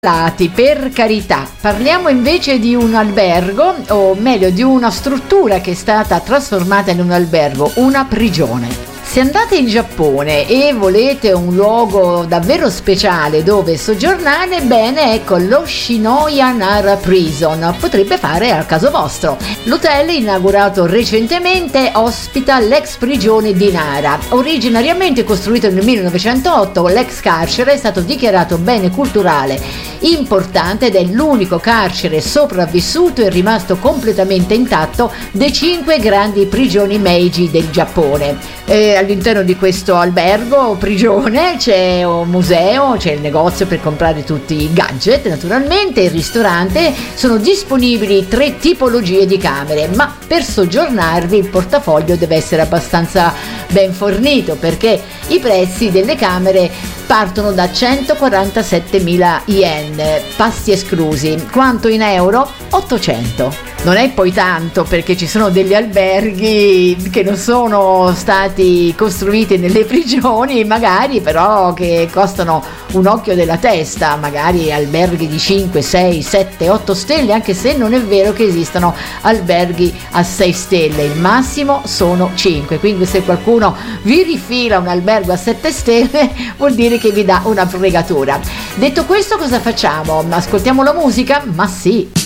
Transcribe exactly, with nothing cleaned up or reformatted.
Lati, per carità, parliamo invece di un albergo, o meglio di una struttura che è stata trasformata in un albergo, una prigione. Se andate in Giappone e volete un luogo davvero speciale dove soggiornare, bene, ecco, lo Shinoya Nara Prison potrebbe fare al caso vostro. L'hotel, inaugurato recentemente, ospita l'ex prigione di Nara. Originariamente costruito nel millenovecentootto, l'ex carcere è stato dichiarato bene culturale importante ed è l'unico carcere sopravvissuto e rimasto completamente intatto dei cinque grandi prigioni Meiji del Giappone. E all'interno di questo albergo o prigione c'è un museo, c'è il negozio per comprare tutti i gadget, naturalmente, il ristorante. Sono disponibili tre tipologie di camere, ma per soggiornarvi il portafoglio deve essere abbastanza ben fornito, perché i prezzi delle camere partono da centoquarantasettemila yen, pasti esclusi. Quanto in euro? ottocento. Non è poi tanto, perché ci sono degli alberghi che non sono stati costruiti nelle prigioni, magari, però che costano un occhio della testa, magari alberghi di cinque, sei, sette, otto stelle, anche se non è vero che esistano alberghi a sei stelle, il massimo sono cinque, quindi se qualcuno vi rifila un albergo a sette stelle vuol dire che vi dà una fregatura. Detto questo, cosa facciamo? Ascoltiamo la musica? Ma sì!